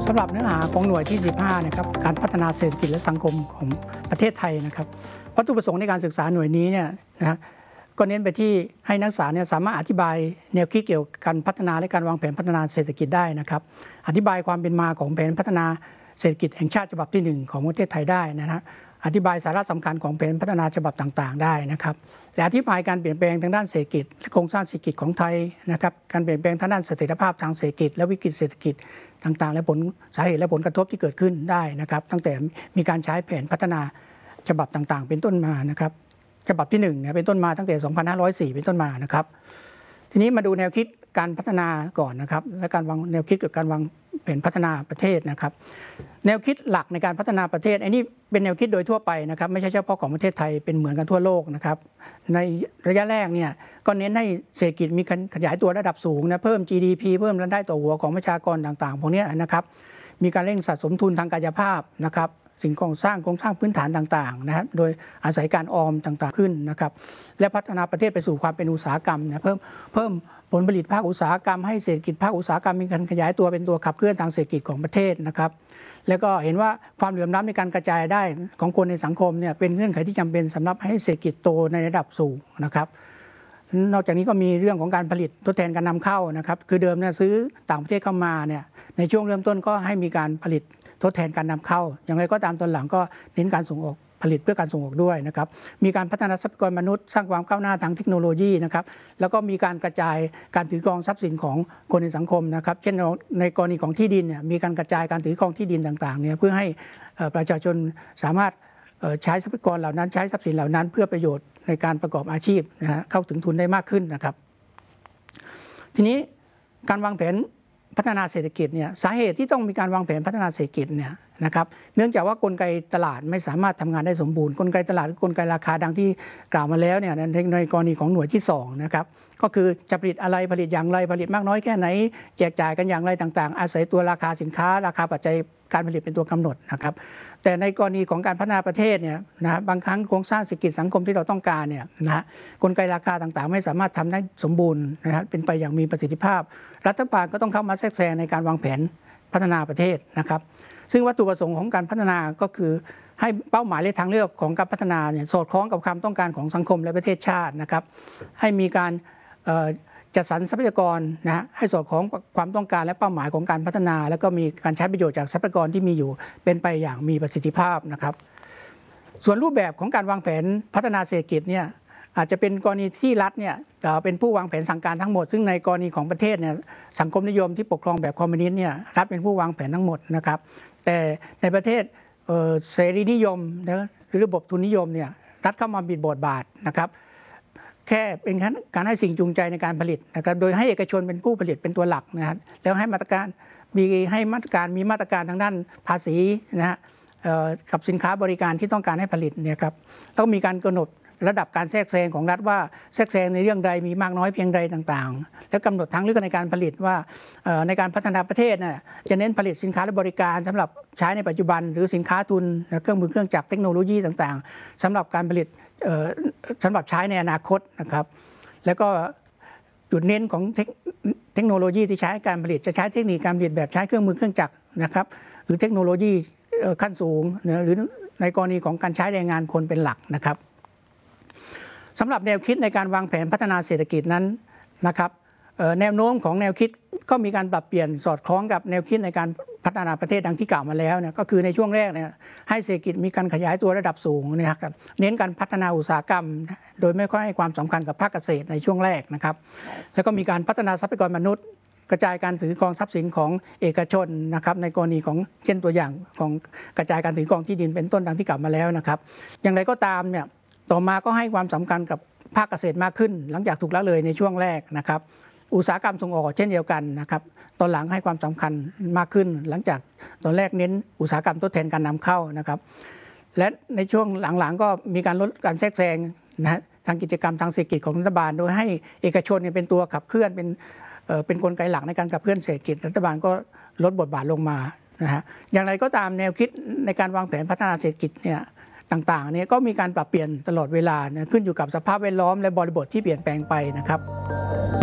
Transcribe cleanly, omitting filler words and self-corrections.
สำหรับเนื้อหาของหน่วยที่ 15 นะครับการพัฒนาเศรษฐกิจและสังคมของประเทศไทยนะครับวัตถุประสงค์ในการศึกษาหน่วยนี้เนี่ยนะก็เน้นไปที่ให้นักศึกษาเนี่ยสามารถอธิบายแนวคิดเกี่ยวกับการพัฒนาและการวางแผนพัฒนาเศรษฐกิจได้นะครับอธิบายความเป็นมาของแผนพัฒนาเศรษฐกิจแห่งชาติฉบับที่ 1ของประเทศไทยได้นะฮะอธิบายสาระสำคัญของแผนพัฒนาฉบับต่างๆได้นะครับและอธิบายการเปลี่ยนแปลงทางด้านเศรษฐกิจและโครงสร้างเศรษฐกิจของไทยนะครับการเปลี่ยนแปลงทางด้านเสถียรภาพทางเศรษฐกิจและวิกฤตเศรษฐกิจต่างๆและผลสาเหตุและผลกระทบที่เกิดขึ้นได้นะครับตั้งแต่มีการใช้แผนพัฒนาฉบับต่างๆเป็นต้นมานะครับฉบับที่1เนี่ยเป็นต้นมาตั้งแต่2504เป็นต้นมานะครับทีนี้มาดูแนวคิดการพัฒนาก่อนนะครับและการวางแนวคิดเกี่ยวกับการวางแผนพัฒนาประเทศนะครับแนวคิดหลักในการพัฒนาประเทศอันนี้เป็นแนวคิดโดยทั่วไปนะครับไม่ใช่เฉพาะของประเทศไทยเป็นเหมือนกันทั่วโลกนะครับในระยะแรกเนี่ยก็เน้นให้เศรษฐกิจมีการขยายตัวระดับสูงนะเพิ่ม GDP เพิ่มรายได้ต่อหัวของประชากรต่างๆพวกนี้นะครับมีการเร่งสะสมทุนทางกายภาพนะครับสิ่งโครงสร้างพื้นฐานต่างๆนะครับโดยอาศัยการออมต่างๆขึ้นนะครับและพัฒนาประเทศไปสู่ความเป็นอุตสาหกรรมนะเพิ่มผลผลิตภาคอุตสาหกรรมให้เศรษฐกิจภาคอุตสาหกรรมมีการขยายตัวเป็นตัวขับเคลื่อนทางเศรษฐกิจของประเทศนะครับแล้วก็เห็นว่าความเหลื่อมล้ำในการกระจายได้ของคนในสังคมเนี่ยเป็นเงื่อนไขที่จำเป็นสำหรับให้เศรษฐกิจโตในระดับสูงนะครับนอกจากนี้ก็มีเรื่องของการผลิตทดแทนการนำเข้านะครับคือเดิมเนี่ยซื้อต่างประเทศเข้ามาเนี่ยในช่วงเริ่มต้นก็ให้มีการผลิตทดแทนการนำเข้าอย่างไรก็ตามตอนหลังก็เน้นการส่งออกผลิตเพื่อการส่งออกด้วยนะครับมีการพัฒนาทรัพยากรมนุษย์สร้างความก้าวหน้าทางเทคโนโลยีนะครับแล้วก็มีการกระจายการถือครองทรัพย์สินของคนในสังคมนะครับเช่นในกรณีของที่ดินเนี่ยมีการกระจายการถือครองที่ดินต่างๆเนี่ยเพื่อให้ประชาชนสามารถใช้ทรัพยากรเหล่านั้นใช้ทรัพย์สินเหล่านั้นเพื่อประโยชน์ในการประกอบอาชีพนะฮะเข้าถึงทุนได้มากขึ้นนะครับทีนี้การวางแผนพัฒนาเศรษฐกิจเนี่ยสาเหตุที่ต้องมีการวางแผนพัฒนาเศรษฐกิจเนี่ยนะครับเนื่องจากว่ากลไกตลาดไม่สามารถทำงานได้สมบูรณ์กลไกตลาดกลไกราคาดังที่กล่าวมาแล้วเนี่ยในกรณีของหน่วยที่2นะครับก็คือจะผลิตอะไรผลิตอย่างไรผลิตมากน้อยแค่ไหนแจกจ่ายกันอย่างไรต่างๆอาศัยตัวราคาสินค้าราคาปัจจัยการผลิตเป็นตัวกำหนดนะครับแต่ในกรณีของการพัฒนาประเทศเนี่ยนะบางครั้งโครงสร้างเศรษฐกิจสังคมที่เราต้องการเนี่ยนะกลไกราคาต่างๆไม่สามารถทำได้สมบูรณ์นะเป็นไปอย่างมีประสิทธิภาพรัฐบาลก็ต้องเข้ามาแทรกแซงในการวางแผนพัฒนาประเทศนะครับซึ่งวัตถุประสงค์ของการพัฒนาก็คือให้เป้าหมายและทางเลือกของการพัฒนาเนี่ยสอดคล้องกับความต้องการของสังคมและประเทศชาตินะครับให้มีการจัดสรรทรัพยากรนะให้สอดคล้องกับความต้องการและเป้าหมายของการพัฒนาแล้วก็มีการใช้ประโยชน์จากทรัพยากรที่มีอยู่เป็นไปอย่างมีประสิทธิภาพนะครับส่วนรูปแบบของการวางแผนพัฒนาเศรษฐกิจเนี่ยอาจจะเป็นกรณีที่รัฐเนี่ยเป็นผู้วางแผนสั่งการทั้งหมดซึ่งในกรณีของประเทศเนี่ยสังคมนิยมที่ปกครองแบบคอมมิวนิสต์เนี่ยรัฐเป็นผู้วางแผนทั้งหมดนะครับแต่ในประเทศเสรีนิยมนะหรือระบบทุนนิยมเนี่ยรัฐเข้ามาบิดบทบาทนะครับแค่เป็นการให้สิ่งจูงใจในการผลิตนะครับโดยให้เอกชนเป็นผู้ผลิตเป็นตัวหลักนะครับแล้วให้มาตรการมีมาตรการทางด้านภาษีนะฮะกับสินค้าบริการที่ต้องการให้ผลิตเนี่ยครับแล้วก็มีการกำหนดระดับการแทรกแซงของรัฐว่าแทรกแซงในเรื่องใดมีมากน้อยเพียงใดต่างๆแล้วกำหนดทางเลือกในการผลิตว่าในการพัฒนาประเทศน่ะจะเน้นผลิตสินค้าและบริการสำหรับใช้ในปัจจุบันหรือสินค้าทุนเครื่องมือเครื่องจักรเทคโนโลยีต่างๆสำหรับการผลิตสำหรับใช้ในอนาคตนะครับแล้วก็จุดเน้นของเทคโนโลยีที่ใช้การผลิตจะใช้เทคนิคการผลิตแบบใช้เครื่องมือเครื่องจักรนะครับหรือเทคโนโลยีขั้นสูงหรือในกรณีของการใช้แรงงานคนเป็นหลักนะครับสำหรับแนวคิดในการวางแผนพัฒนาเศรษฐกิจนั้นนะครับแนวโน้มของแนวคิดก็มีการปรับเปลี่ยนสอดคล้องกับแนวคิดในการพัฒนาประเทศดังที่กล่าวมาแล้วเนี่ยก็คือในช่วงแรกเนี่ยให้เศรษฐกิจมีการขยายตัวระดับสูงนะครับเน้นการพัฒนาอุตสาหกรรมโดยไม่ค่อยให้ความสำคัญกับภาคเกษตรในช่วงแรกนะครับแล้วก็มีการพัฒนาทรัพยากรมนุษย์กระจายการถือครองทรัพย์สินของเอกชนนะครับในกรณีของเช่นตัวอย่างของกระจายการถือครองที่ดินเป็นต้นดังที่กล่าวมาแล้วนะครับอย่างไรก็ตามเนี่ยต่อมาก็ให้ความสำคัญกับภาคเกษตรมากขึ้นหลังจากถูกละเลยในช่วงแรกนะครับอุตสาหกรรมส่งออกเช่นเดียวกันนะครับตอนหลังให้ความสำคัญมากขึ้นหลังจากตอนแรกเน้นอุตสาหกรรมทดแทนการนำเข้านะครับและในช่วงหลังๆก็มีการลดการแทรกแซงนะทางกิจกรรมทางเศรษฐกิจของรัฐบาลโดยให้เอกชนเป็นตัวขับเคลื่อนเป็นกลไกหลักในการขับเคลื่อนเศรษฐกิจรัฐบาลก็ลดบทบาทลงมานะฮะอย่างไรก็ตามแนวคิดในการวางแผนพัฒนาเศรษฐกิจเนี่ยต่างๆเนี่ยก็มีการปรับเปลี่ยนตลอดเวลาขึ้นอยู่กับสภาพแวดล้อมและบริบทที่เปลี่ยนแปลงไปนะครับ